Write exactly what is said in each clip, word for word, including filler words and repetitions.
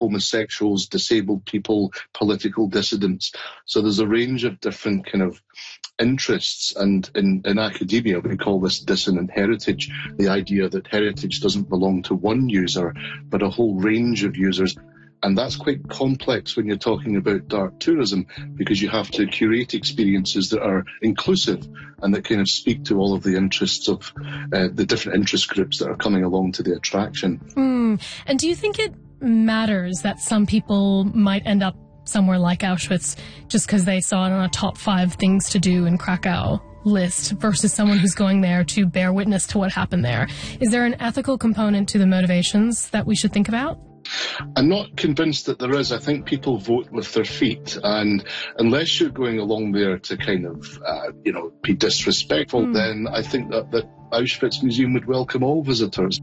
homosexuals, disabled people, political dissidents. So there's a range of different kind of interests, and in, in academia we call this dissonant heritage, the idea that heritage doesn't belong to one user but a whole range of users. And that's quite complex when you're talking about dark tourism, because you have to curate experiences that are inclusive and that kind of speak to all of the interests of uh, the different interest groups that are coming along to the attraction. Mm. And do you think it matters that some people might end up somewhere like Auschwitz just because they saw it on a top five things to do in Krakow list versus someone who's going there to bear witness to what happened there? Is there an ethical component to the motivations that we should think about? I'm not convinced that there is. I think people vote with their feet, and unless you're going along there to kind of, uh, you know, be disrespectful, mm. then I think that the Auschwitz Museum would welcome all visitors.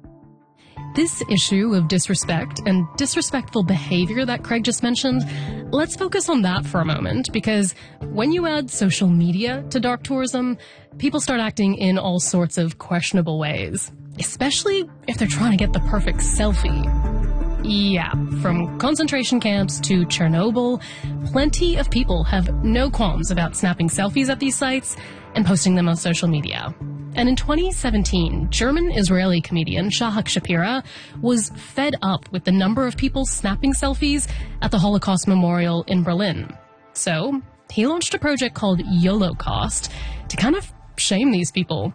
This issue of disrespect and disrespectful behavior that Craig just mentioned, let's focus on that for a moment, because when you add social media to dark tourism, people start acting in all sorts of questionable ways, especially if they're trying to get the perfect selfie. Yeah, from concentration camps to Chernobyl, plenty of people have no qualms about snapping selfies at these sites and posting them on social media. And in twenty seventeen, German-Israeli comedian Shahak Shapira was fed up with the number of people snapping selfies at the Holocaust Memorial in Berlin. So he launched a project called YOLOcaust to kind of shame these people.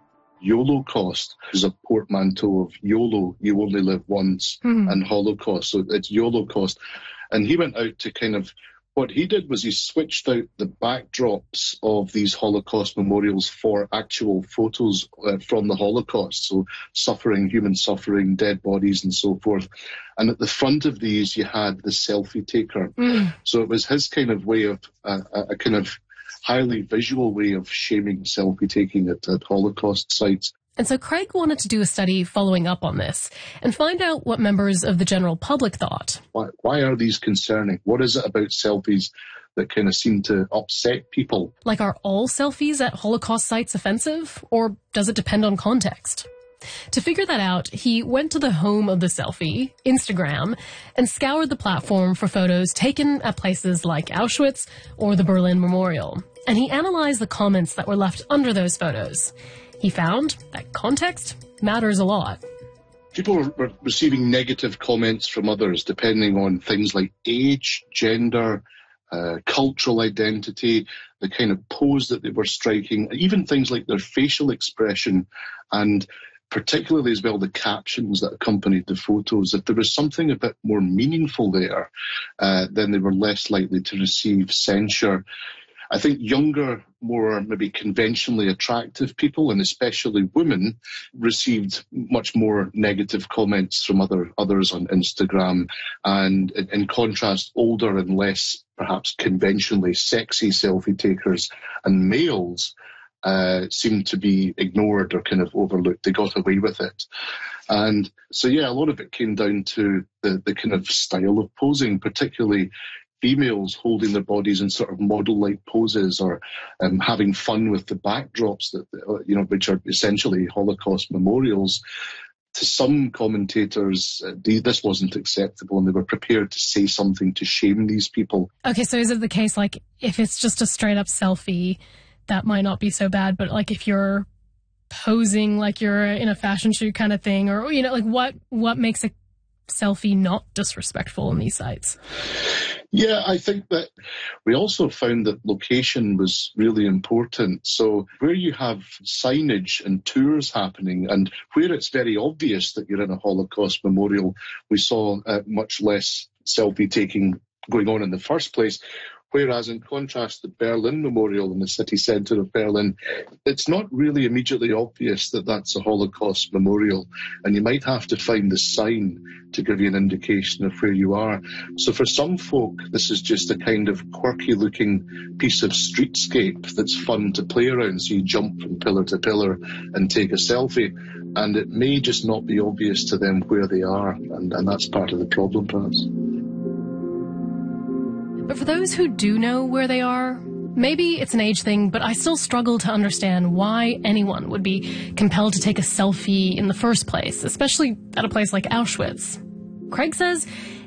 YOLOcaust is a portmanteau of YOLO, you only live once, mm-hmm. and Holocaust. So it's YOLOcaust. And he went out to kind of, what he did was he switched out the backdrops of these Holocaust memorials for actual photos uh, from the Holocaust. So suffering, human suffering, dead bodies and so forth. And at the front of these, you had the selfie taker. Mm. So it was his kind of way of, uh, a kind of highly visual way of shaming selfie taking at, at Holocaust sites. And so Craig wanted to do a study following up on this and find out what members of the general public thought. Why, why are these concerning? What is it about selfies that kind of seem to upset people? Like, are all selfies at Holocaust sites offensive, or does it depend on context? To figure that out, he went to the home of the selfie, Instagram, and scoured the platform for photos taken at places like Auschwitz or the Berlin Memorial. And he analyzed the comments that were left under those photos. He found that context matters a lot. People were, were receiving negative comments from others depending on things like age, gender, uh, cultural identity, the kind of pose that they were striking, even things like their facial expression, and particularly as well the captions that accompanied the photos. If there was something a bit more meaningful there, uh, then they were less likely to receive censure. I think younger, more maybe conventionally attractive people, and especially women, received much more negative comments from other others on Instagram. And in, in contrast, older and less perhaps conventionally sexy selfie takers and males uh, seemed to be ignored or kind of overlooked. They got away with it. And so, yeah, a lot of it came down to the, the kind of style of posing, particularly females holding their bodies in sort of model-like poses, or um, having fun with the backdrops that, you know, which are essentially Holocaust memorials. To some commentators, uh, this wasn't acceptable, and they were prepared to say something to shame these people. Okay, so is it the case, like, if it's just a straight-up selfie, that might not be so bad, but, like, if you're posing like you're in a fashion shoot kind of thing, or, you know, like, what what makes a selfie not disrespectful on these sites? Yeah, I think that we also found that location was really important. So where you have signage and tours happening, and where it's very obvious that you're in a Holocaust memorial, we saw uh, much less selfie taking going on in the first place. Whereas in contrast, the Berlin Memorial in the city centre of Berlin, it's not really immediately obvious that that's a Holocaust memorial, and you might have to find the sign to give you an indication of where you are. So for some folk, this is just a kind of quirky-looking piece of streetscape that's fun to play around. So you jump from pillar to pillar and take a selfie, and it may just not be obvious to them where they are, and, and that's part of the problem, perhaps. But for those who do know where they are, maybe it's an age thing, but I still struggle to understand why anyone would be compelled to take a selfie in the first place, especially at a place like Auschwitz. Craig says